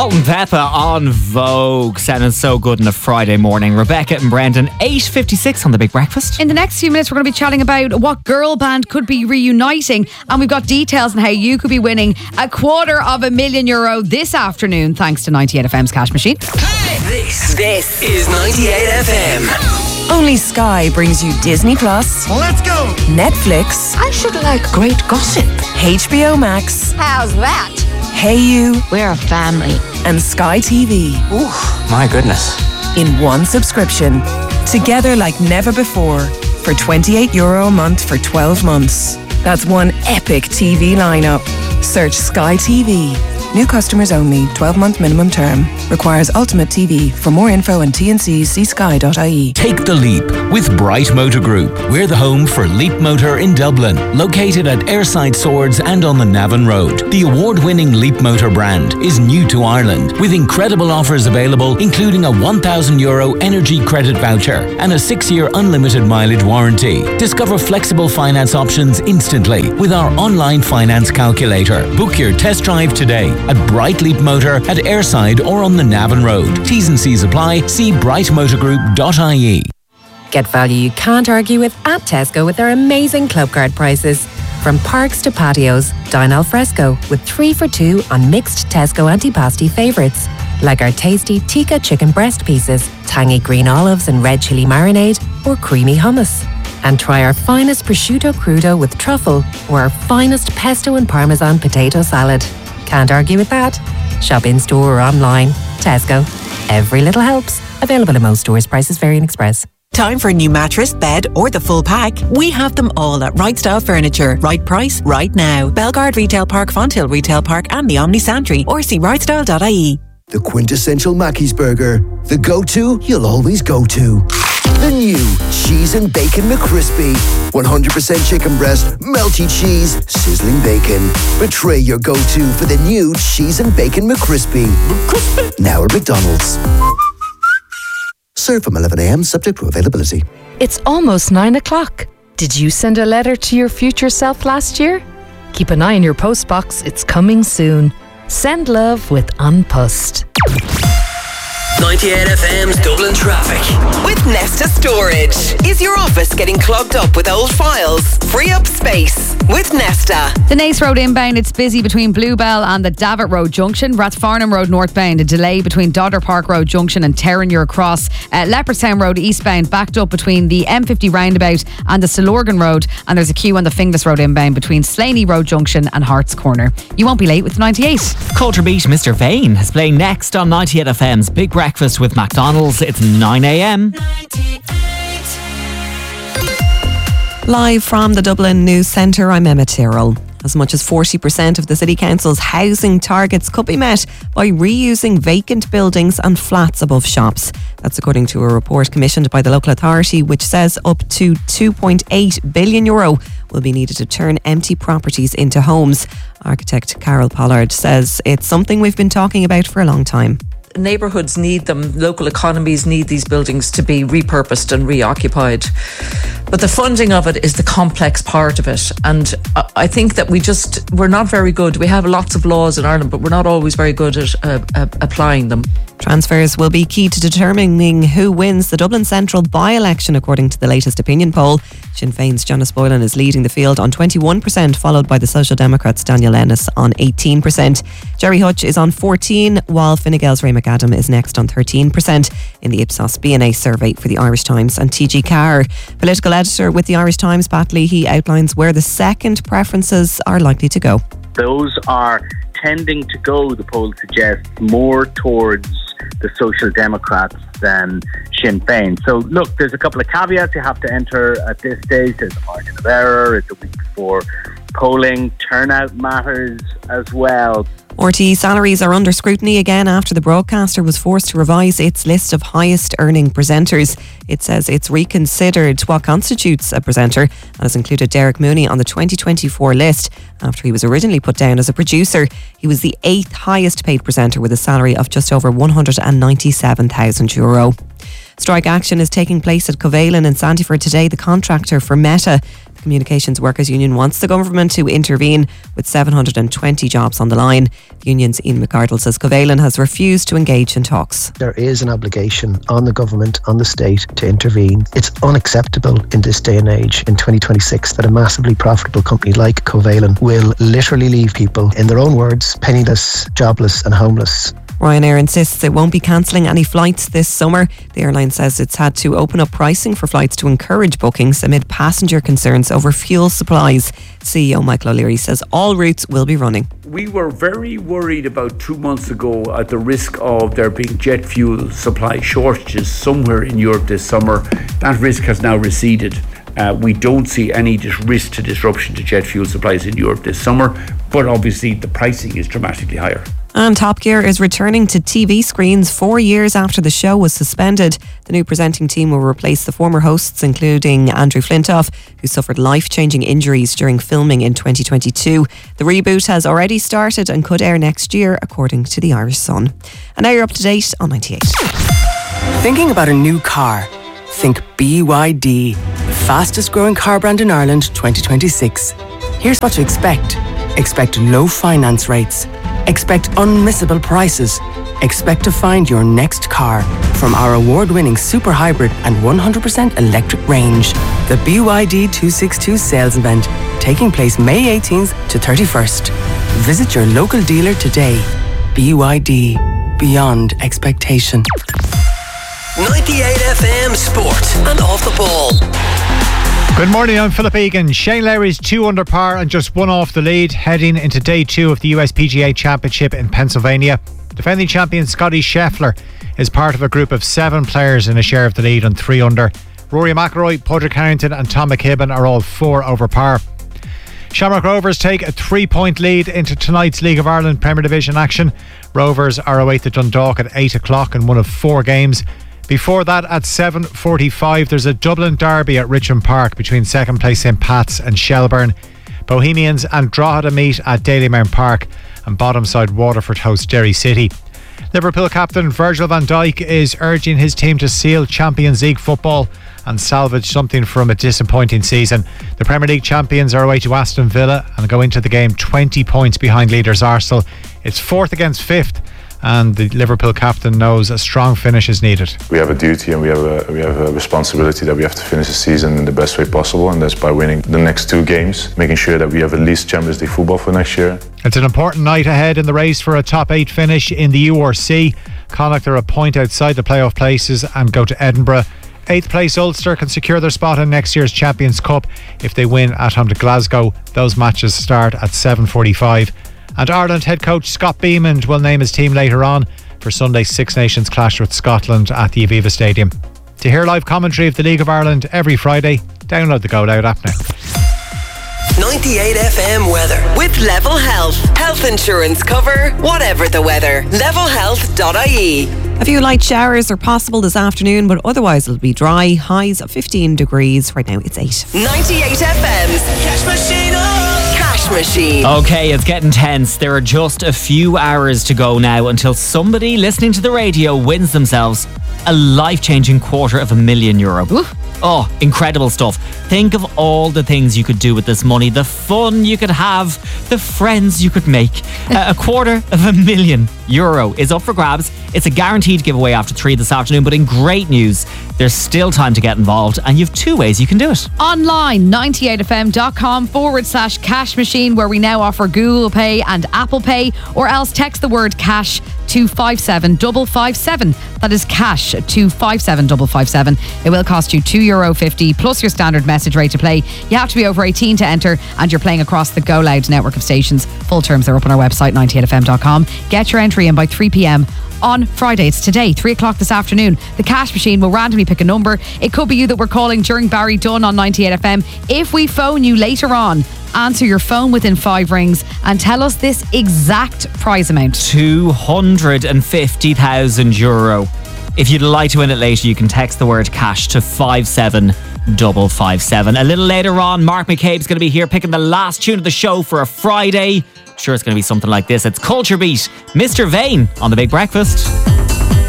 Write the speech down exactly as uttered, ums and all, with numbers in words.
Salt and Pepper on Vogue, sounding so good on a Friday morning. Rebecca and Brendan, eight fifty-six on The Big Breakfast. In the next few minutes, we're going to be chatting about what girl band could be reuniting, and we've got details on how you could be winning a quarter of a million euro this afternoon, thanks to ninety-eight F M's Cash Machine. Hey! This, this is ninety-eight F M. Only Sky brings you Disney Plus. Let's go! Netflix. I should like great gossip. H B O Max. How's that? Hey You. We're a family. And Sky T V. Ooh, my goodness. In one subscription. Together like never before. For twenty-eight euro a month for twelve months. That's one epic T V lineup. Search Sky T V. New customers only. twelve-month minimum term. Requires Ultimate T V. For more info and T N Cs, see sky dot I E. Take the leap with Bright Motor Group. We're the home for Leap Motor in Dublin, located at Airside Swords and on the Navan Road. The award-winning Leap Motor brand is new to Ireland, with incredible offers available, including a one thousand euro energy credit voucher and a six-year unlimited mileage warranty. Discover flexible finance options instantly with our online finance calculator. Book your test drive today at Bright Leap Motor at Airside or on the Navan Road. T's and C's apply. See bright motor group dot I E. Get value you can't argue with at Tesco with their amazing club card prices. From parks to patios, dine al fresco with three for two on mixed Tesco antipasti favourites, like our tasty tikka chicken breast pieces, tangy green olives and red chilli marinade, or creamy hummus. And try our finest prosciutto crudo with truffle or our finest pesto and parmesan potato salad. Can't argue with that. Shop in store or online. Tesco. Every little helps. Available in most stores. Prices vary in Express. Time for a new mattress, bed or the full pack? We have them all at Right Style Furniture. Right price, right now. Belgard Retail Park, Fonthill Retail Park and the Omni Santry, or see right style dot I E. The quintessential Mackey's burger. The go-to you'll always go to. The new Cheese and Bacon McCrispy. one hundred percent chicken breast, melty cheese, sizzling bacon. Betray your go-to for the new Cheese and Bacon McCrispy. McCrispy. Now at McDonald's. Serve from eleven a.m. subject to availability. It's almost nine o'clock. Did you send a letter to your future self last year? Keep an eye on your post box. It's coming soon. Send love with An Post. ninety-eight F M's Dublin traffic. With Nesta Storage. Is your office getting clogged up with old files? Free up space with Nesta. The Nace Road inbound, it's busy between Bluebell and the Davitt Road Junction. Rathfarnham Road northbound, a delay between Dodder Park Road Junction and Terranure Cross. Uh, Leopardstown Road eastbound, backed up between the M fifty roundabout and the Silorgan Road. And there's a queue on the Finglas Road inbound between Slaney Road Junction and Hart's Corner. You won't be late with ninety-eight. Culture Beat, Mister Vane is playing next on ninety-eight F M's Big Breakfast with McDonald's. It's nine a.m. Live from the Dublin News Centre, I'm Emma Tyrrell. As much as forty percent of the City Council's housing targets could be met by reusing vacant buildings and flats above shops. That's according to a report commissioned by the local authority, which says up to two point eight billion euro will be needed to turn empty properties into homes. Architect Carol Pollard says it's something we've been talking about for a long time. Neighbourhoods need them, local economies need these buildings to be repurposed and reoccupied. But the funding of it is the complex part of it. And I think that we just, we're not very good. We have lots of laws in Ireland, but we're not always very good at uh, uh, applying them. Transfers will be key to determining who wins the Dublin Central by-election, according to the latest opinion poll. Sinn Féin's Janice Boylan is leading the field on twenty-one percent, followed by the Social Democrats' Daniel Ennis on eighteen percent. Jerry Hutch is on fourteen percent, while Fine Gael's Ray McAdam is next on thirteen percent in the Ipsos B N A survey for the Irish Times. And T G Carr, political editor with the Irish Times, Pat Leahy, outlines where the second preferences are likely to go. Those are tending to go, the poll suggests, more towards the Social Democrats than Sinn Féin. So look, there's a couple of caveats you have to enter at this stage. There's a margin of error, it's a week before polling, turnout matters as well. R T E salaries are under scrutiny again after the broadcaster was forced to revise its list of highest earning presenters. It says it's reconsidered what constitutes a presenter and has included Derek Mooney on the twenty twenty-four list after he was originally put down as a producer. He was the eighth highest paid presenter with a salary of just over one hundred ninety-seven thousand euro. Strike action is taking place at Covalent in Sandyford today. The contractor for Meta, The Communications Workers Union wants the government to intervene with seven hundred twenty jobs on the line. The union's Ian McArdle says Covalent has refused to engage in talks. There is an obligation on the government, on the state, to intervene. It's unacceptable in this day and age, in twenty twenty-six, that a massively profitable company like Covalent will literally leave people, in their own words, penniless, jobless and homeless. Ryanair insists it won't be cancelling any flights this summer. The airline says it's had to open up pricing for flights to encourage bookings amid passenger concerns over fuel supplies. C E O Michael O'Leary says all routes will be running. We were very worried about two months ago at the risk of there being jet fuel supply shortages somewhere in Europe this summer. That risk has now receded. Uh, we don't see any dis- risk to disruption to jet fuel supplies in Europe this summer, but obviously the pricing is dramatically higher. And Top Gear is returning to T V screens four years after the show was suspended. The new presenting team will replace the former hosts, including Andrew Flintoff, who suffered life-changing injuries during filming in twenty twenty-two. The reboot has already started and could air next year, according to the Irish Sun. And now you're up to date on ninety-eight. Thinking about a new car? Think B Y D, the fastest growing car brand in Ireland twenty twenty-six. Here's what to expect. Expect low finance rates. Expect unmissable prices. Expect to find your next car from our award-winning super hybrid and one hundred percent electric range. The B Y D two sixty-two sales event, taking place May eighteenth to thirty-first. Visit your local dealer today. B Y D, beyond expectation. ninety-eight F M Sport and Off the Ball. Good morning, I'm Philip Egan. Shane Lowry's two under par and just one off the lead, heading into day two of the U S P G A Championship in Pennsylvania. Defending champion Scotty Scheffler is part of a group of seven players in a share of the lead on three under. Rory McIlroy, Padraig Harrington and Tom McKibben are all four over par. Shamrock Rovers take a three-point lead into tonight's League of Ireland Premier Division action. Rovers are away to Dundalk at eight o'clock in one of four games. Before that, at seven forty-five, there's a Dublin derby at Richmond Park between second place St Pat's and Shelbourne. Bohemians and Drogheda meet at Dalymount Park, and bottom side Waterford host Derry City. Liverpool captain Virgil van Dijk is urging his team to seal Champions League football and salvage something from a disappointing season. The Premier League champions are away to Aston Villa and go into the game twenty points behind leaders Arsenal. It's fourth against fifth, and the Liverpool captain knows a strong finish is needed. We have a duty and we have a, we have a responsibility that we have to finish the season in the best way possible, and that's by winning the next two games, making sure that we have at least Champions League football for next year. It's an important night ahead in the race for a top eight finish in the U R C. Connacht are a point outside the playoff places and go to Edinburgh. Eighth place Ulster can secure their spot in next year's Champions Cup if they win at home to Glasgow. Those matches start at seven forty-five. And Ireland head coach Scott Beamond will name his team later on for Sunday's Six Nations clash with Scotland at the Aviva Stadium. To hear live commentary of the League of Ireland every Friday, download the Go Loud app now. ninety-eight F M weather with Level Health. Health insurance cover, whatever the weather. level health dot I E. A few light showers are possible this afternoon, but otherwise it'll be dry. Highs of fifteen degrees. Right now it's eight. ninety-eight F M's Cash Machine. Oh. Cash Machine. Okay, it's getting tense. There are just a few hours to go now until somebody listening to the radio wins themselves a life-changing quarter of a million euro. Ooh. Oh, incredible stuff. Think of all the things you could do with this money, the fun you could have, the friends you could make. uh, a quarter of a million euro is up for grabs. It's a guaranteed giveaway after three this afternoon, but in great news, there's still time to get involved, and you have two ways you can do it. Online, ninety-eight F M dot com forward slash cash machine, where we now offer Google Pay and Apple Pay, or else text the word cash to five seven five five seven. That is cash to five seven five five seven. It will cost you two euro fifty plus your standard message rate to play. You have to be over eighteen to enter, and you're playing across the Go Loud network of stations. Full terms are up on our website, ninety-eight F M dot com. Get your entry in by three p.m. on Friday. It's today, three o'clock this afternoon. The cash machine will randomly pick a number. It could be you that we're calling during Barry Dunn on ninety-eight F M. If we phone you later on, answer your phone within five rings and tell us this exact prize amount. two hundred fifty thousand euro. If you'd like to win it later, you can text the word cash to five seven five five seven. A little later on, Mark McCabe's going to be here picking the last tune of the show for a Friday. I'm sure it's going to be something like this. It's Culture Beat, Mister Vane on The Big Breakfast.